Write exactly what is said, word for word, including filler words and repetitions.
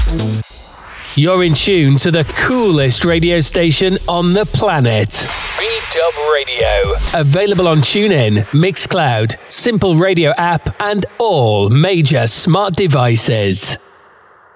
You're in tune to the coolest radio station on the planet. V-Dub Radio. Available on TuneIn, Mixcloud, Simple Radio app, and all major smart devices.